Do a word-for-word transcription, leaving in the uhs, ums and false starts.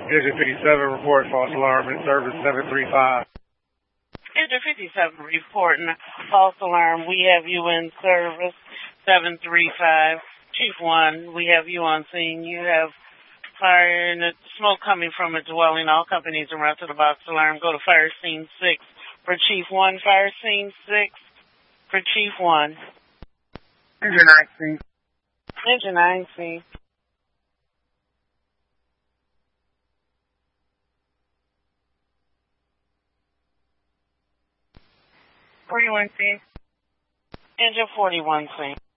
Engine fifty-seven, report false alarm in service seven three five. Engine fifty-seven reporting false alarm. We have you in service seven three five. Chief one, we have you on scene. You have fire and smoke coming from a dwelling. All companies are out to the box alarm. Go to fire scene six for Chief one. Fire scene six for Chief one. Engine nineteen. Engine nineteen. forty-one C. Engine forty-one C.